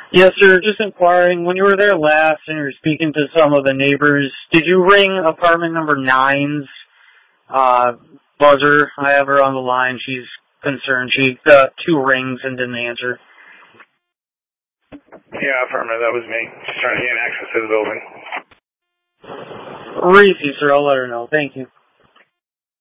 Yes, sir. Just inquiring, when you were there last and you were speaking to some of the neighbors, did you ring apartment number 9's buzzer? I have her on the line. She's concerned. She got 2 rings and didn't answer. Yeah, affirmative. That was me. Just trying to gain access to the building. Reese, sir. I'll let her know. Thank you.